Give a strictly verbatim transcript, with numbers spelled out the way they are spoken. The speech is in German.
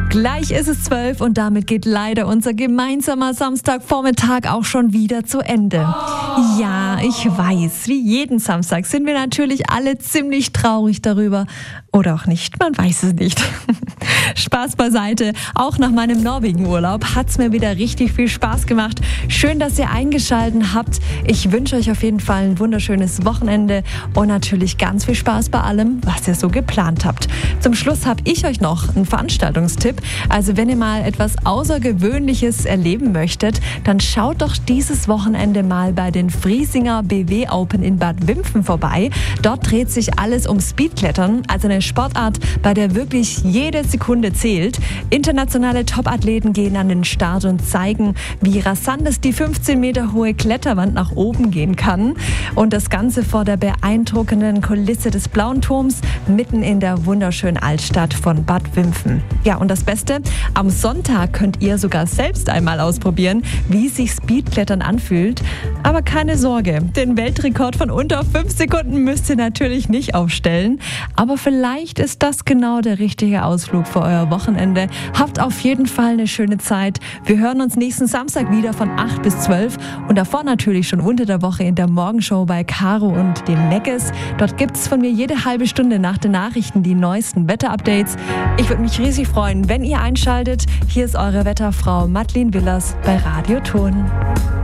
Gleich ist es zwölf und damit geht leider unser gemeinsamer Samstagvormittag auch schon wieder zu Ende. Ja, ich weiß, wie jeden Samstag sind wir natürlich alle ziemlich traurig darüber. Oder auch nicht, man weiß es nicht. Spaß beiseite, auch nach meinem Norwegen-Urlaub hat es mir wieder richtig viel Spaß gemacht. Schön, dass ihr eingeschaltet habt. Ich wünsche euch auf jeden Fall ein wunderschönes Wochenende und natürlich ganz viel Spaß bei allem, was ihr so geplant habt. Zum Schluss habe ich euch noch einen Veranstaltungstipp. Also wenn ihr mal etwas Außergewöhnliches erleben möchtet, dann schaut doch dieses Wochenende mal bei den Friesinger B W Open in Bad Wimpfen vorbei. Dort dreht sich alles um Speedklettern, also eine Sportart, bei der wirklich jede Sekunde zählt. Internationale Topathleten gehen an den Start und zeigen, wie rasant es die fünfzehn Meter hohe Kletterwand nach oben gehen kann. Und das Ganze vor der beeindruckenden Kulisse des Blauen Turms mitten in der wunderschönen Altstadt von Bad Wimpfen. Ja, und das Beste, am Sonntag könnt ihr sogar selbst einmal ausprobieren, wie sich Speedklettern anfühlt. Aber keine Sorge, den Weltrekord von unter fünf Sekunden müsst ihr natürlich nicht aufstellen. Aber vielleicht ist das genau der richtige Ausflug für euer Wochenende. Habt auf jeden Fall eine schöne Zeit. Wir hören uns nächsten Samstag wieder von acht bis zwölf und davor natürlich schon unter der Woche in der Morgenshow bei Caro und den Meckes. Dort gibt es von mir jede halbe Stunde nach den Nachrichten die neuesten Wetterupdates. Ich würde mich riesig freuen, wenn ihr einschaltet. Hier ist eure Wetterfrau Madeleine Willers bei Radio Ton.